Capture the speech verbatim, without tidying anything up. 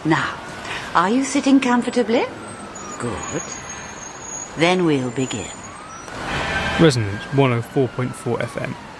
Now, are you sitting comfortably? Good. Then we'll begin. Resonance one oh four point four F M.